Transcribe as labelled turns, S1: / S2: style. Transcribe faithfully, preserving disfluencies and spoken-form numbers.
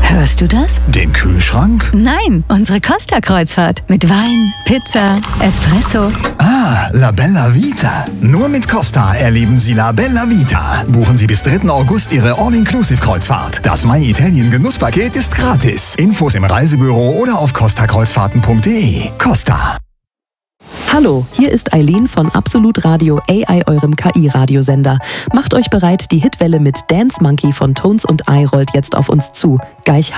S1: Hörst du das?
S2: Den Kühlschrank?
S1: Nein, unsere Costa-Kreuzfahrt. Mit Wein, Pizza, Espresso.
S2: Ah, La Bella Vita. Nur mit Costa erleben Sie La Bella Vita. Buchen Sie bis dritten August Ihre All-Inclusive-Kreuzfahrt. Das My Italien Genusspaket ist gratis. Infos im Reisebüro oder auf costa kreuzfahrten punkt de. Costa.
S3: Hallo, hier ist Eileen von Absolut Radio A I, eurem K I-Radiosender. Macht euch bereit, die Hitwelle mit Dance Monkey von Tones und I rollt jetzt auf uns zu. Gleich